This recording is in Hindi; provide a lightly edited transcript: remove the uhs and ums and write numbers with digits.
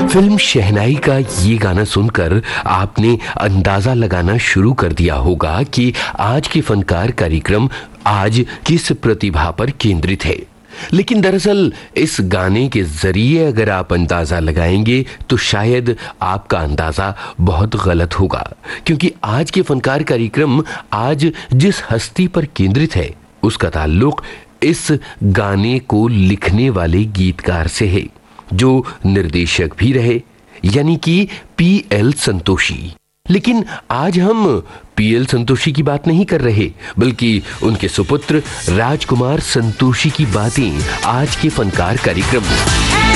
फिल्म शहनाई का ये गाना सुनकर आपने अंदाजा लगाना शुरू कर दिया होगा कि आज के फनकार कार्यक्रम आज किस प्रतिभा पर केंद्रित है। लेकिन दरअसल इस गाने के जरिए अगर आप अंदाजा लगाएंगे तो शायद आपका अंदाजा बहुत गलत होगा, क्योंकि आज के फनकार कार्यक्रम आज जिस हस्ती पर केंद्रित है उसका ताल्लुक इस गाने को लिखने वाले गीतकार से है, जो निर्देशक भी रहे, यानी कि पीएल संतोषी। लेकिन आज हम पीएल संतोषी की बात नहीं कर रहे, बल्कि उनके सुपुत्र राजकुमार संतोषी की बातें आज के फनकार कार्यक्रम में।